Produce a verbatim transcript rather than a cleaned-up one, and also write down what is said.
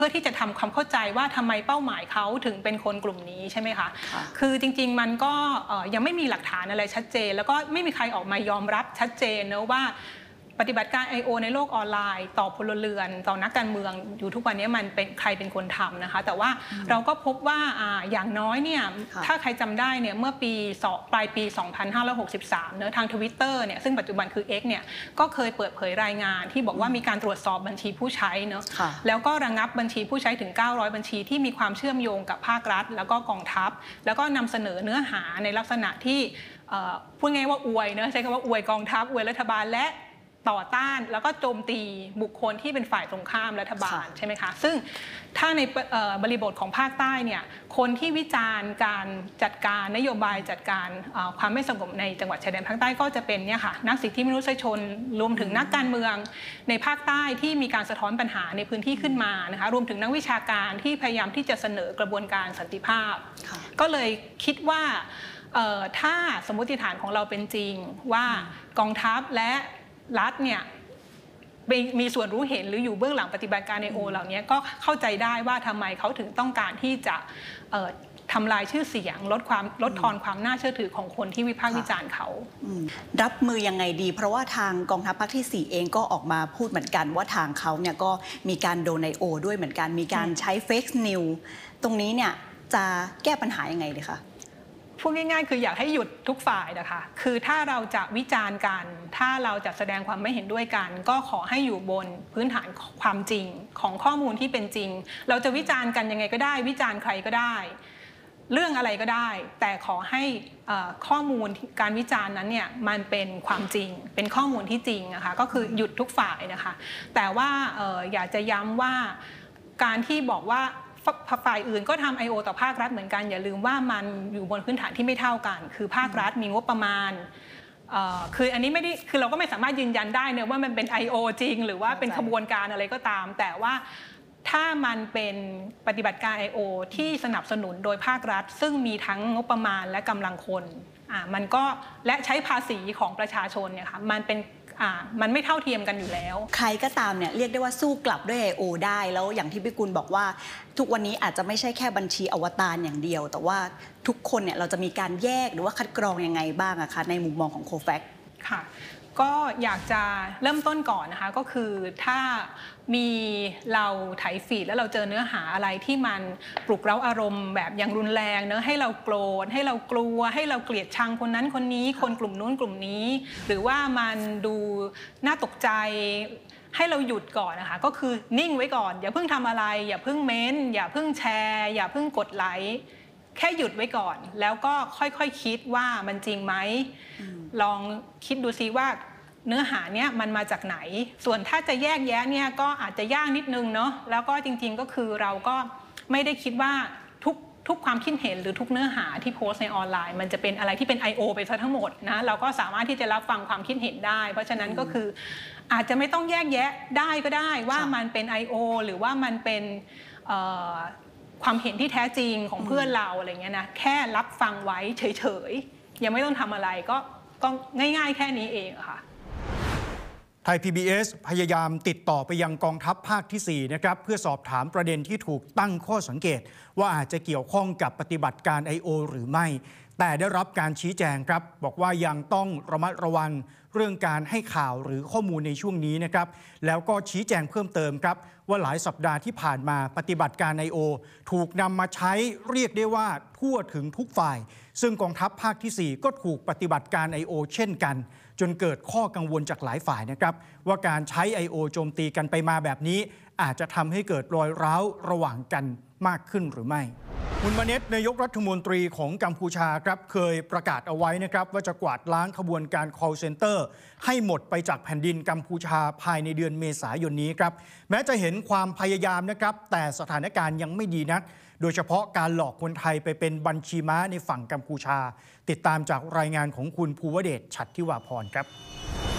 พื่อที่จะทำความเข้าใจว่าทำไมเป้าหมายเขาถึงเป็นคนกลุ่มนี้ใช่ไหมคะคือจริงๆมันก็ยังไม่มีหลักฐานอะไรชัดเจนแล้วก็ไม่มีใครออกมายอมรับชัดเจนนะว่าปฏิบัติการ ไอ โอ ในโลกออนไลน์ต่อพลเรือนต่อนักการเมืองอยู่ทุกวันนี้มันเป็นใครเป็นคนทำนะคะแต่ว่าเราก็พบว่าอย่างน้อยเนี่ยถ้าใครจำได้เนี่ยเมื่อปีปลายปี สองพันห้าร้อยหกสิบสาม เนอะทาง Twitter เนี่ยซึ่งปัจจุบันคือ X เนี่ยก็เคยเปิดเผยรายงานที่บอกว่ามีการตรวจสอบบัญชีผู้ใช้เนอะแล้วก็ระงับบัญชีผู้ใช้ถึงเก้าร้อยบัญชีที่มีความเชื่อมโยงกับภาครัฐแล้วก็กองทัพแล้วก็นำเสนอเนื้อหาในลักษณะที่พูดง่ายว่าอวยเนอะใช้คำว่าอวยกองทัพอวยรัฐบาลและต่อต้านแล้วก็โจมตีบุคคลที่เป็นฝ่ายตรงข้ามรัฐบาลใช่ไหมคะซึ่งถ้าในบริบทของภาคใต้เนี่ยคนที่วิจารณ์การจัดการนโยบายจัดการความไม่สงบในจังหวัดชายแดนภาคใต้ก็จะเป็นเนี่ยค่ะนักสิทธิมนุษยชนรวมถึงนักการเมืองในภาคใต้ที่มีการสะท้อนปัญหาในพื้นที่ขึ้นมานะคะรวมถึงนักวิชาการที่พยายามที่จะเสนอกระบวนการสันติภาพก็เลยคิดว่าถ้าสมมติฐานของเราเป็นจริงว่ากองทัพและรัฐเนี่ยมีส่วนรู้เห็นหรืออยู่เบื้องหลังปฏิบัติการ ไอ โอ เหล่านี้ก็เข้าใจได้ว่าทำไมเขาถึงต้องการที่จะทำลายชื่อเสียงลดความลดทอนความน่าเชื่อถือของคนที่วิพากษ์วิจารณ์เขารับมือยังไงดีเพราะว่าทางกองทัพภาคที่สี่เองก็ออกมาพูดเหมือนกันว่าทางเขาเนี่ยก็มีการโดน ไอ โอ ด้วยเหมือนกันมีการใช้เฟกนิวตรงนี้เนี่ยจะแก้ปัญหายังไงดีคะพูดง่ายๆคืออยากให้หยุดทุกฝ่ายนะคะคือถ้าเราจะวิจารณ์กันถ้าเราจะแสดงความไม่เห็นด้วยกันก็ขอให้อยู่บนพื้นฐานความจริงของข้อมูลที่เป็นจริงเราจะวิจารณ์กันยังไงก็ได้วิจารณ์ใครก็ได้เรื่องอะไรก็ได้แต่ขอให้ข้อมูลการวิจารณ์นั้นเนี่ยมันเป็นความจริงเป็นข้อมูลที่จริงนะคะก็คือหยุดทุกฝ่ายนะคะแต่ว่าอยากจะย้ำว่าการที่บอกว่าฝ่ายอื่นก็ทำ ไอ โอ ต่อภาครัฐเหมือนกันอย่าลืมว่ามันอยู่บนพื้นฐานที่ไม่เท่ากันคือภาครัฐมีงบประมาณคืออันนี้ไม่ได้คือเราก็ไม่สามารถยืนยันได้เนอะว่ามันเป็น ไอ โอ จริงหรือว่าเป็นขบวนการอะไรก็ตามแต่ว่าถ้ามันเป็นปฏิบัติการ ไอ โอ ที่สนับสนุนโดยภาครัฐซึ่งมีทั้งงบประมาณและกำลังคนอ่ามันก็และใช้ภาษีของประชาชนเนี่ยค่ะมันเป็นมันไม่เท่าเทียมกันอยู่แล้วใครก็ตามเนี่ยเรียกได้ว่าสู้กลับด้วย ไอ โอ ได้แล้วอย่างที่พี่กุลบอกว่าทุกวันนี้อาจจะไม่ใช่แค่บัญชีอวตารอย่างเดียวแต่ว่าทุกคนเนี่ยเราจะมีการแยกหรือว่าคัดกรองยังไงบ้างอะคะในมุมมองของโคแฟกค่ะก็อยากจะเริ่มต้นก่อนนะคะก็คือถ้ามีเราไถฟีดแล้วเราเจอเนื้อหาอะไรที่มันปลุกเร้าอารมณ์แบบอย่างรุนแรงเนอะให้เราโกรธให้เรากลัวให้เราเกลียดชังคนนั้นคนนี้คนกลุ่มนู้นกลุ่มนี้หรือว่ามันดูน่าตกใจให้เราหยุดก่อนนะคะก็คือนิ่งไว้ก่อนอย่าเพิ่งทำอะไรอย่าเพิ่งเม้นอย่าเพิ่งแชร์อย่าเพิ่งกดไลค์แค่หยุดไว้ก่อนแล้วก็ค่อยๆ ค, คิดว่ามันจริงไหมลองคิดดูซิว่าเนื้อหาเนี้ยมันมาจากไหนส่วนถ้าจะแยกแยะเนี่ยก็อาจจะยากนิดนึงเนาะแล้วก็จริงๆก็คือเราก็ไม่ได้คิดว่าทุกทุกความคิดเห็นหรือทุกเนื้อหาที่โพสต์ในออนไลน์มันจะเป็นอะไรที่เป็น ไอ โอ ไปซะทั้งหมดนะเราก็สามารถที่จะรับฟังความคิดเห็นได้เพราะฉะนั้นก็คืออาจจะไม่ต้องแยกแยะได้ก็ได้ว่ามันเป็น ไอ โอ หรือว่ามันเป็นความเห็นที่แท้จริงของเพื่อนเราอะไรเงี้ยนะแค่รับฟังไว้เฉยๆยังไม่ต้องทำอะไรก็ก็ง่ายๆแค่นี้เองค่ะไทย พี บี เอส พยายามติดต่อไปยังกองทัพภาคที่สี่นะครับเพื่อสอบถามประเด็นที่ถูกตั้งข้อสังเกตว่าอาจจะเกี่ยวข้องกับปฏิบัติการ ไอ โอ หรือไม่แต่ได้รับการชี้แจงครับบอกว่ายังต้องระมัดระวังเรื่องการให้ข่าวหรือข้อมูลในช่วงนี้นะครับแล้วก็ชี้แจงเพิ่มเติมครับว่าหลายสัปดาห์ที่ผ่านมาปฏิบัติการ ไอ โอ ถูกนำมาใช้เรียกได้ว่าทั่วถึงทุกฝ่ายซึ่งกองทัพภาคที่สี่ก็ถูกปฏิบัติการ ไอ โอ เช่นกันจนเกิดข้อกังวลจากหลายฝ่ายนะครับว่าการใช้ ไอ โอ โจมตีกันไปมาแบบนี้อาจจะทำให้เกิดรอยร้าวระหว่างกันมากขึ้นหรือไม่ฮุนมาเน็ตนายกรัฐมนตรีของกัมพูชาครับเคยประกาศเอาไว้นะครับว่าจะกวาดล้างขบวนการ call center ให้หมดไปจากแผ่นดินกัมพูชาภายในเดือนเมษายนนี้ครับแม้จะเห็นความพยายามนะครับแต่สถานการณ์ยังไม่ดีนักโดยเฉพาะการหลอกคนไทยไปเป็นบัญชีม้าในฝั่งกัมพูชาติดตามจากรายงานของคุณภูวเดช ฉัตรทิวาพรครับ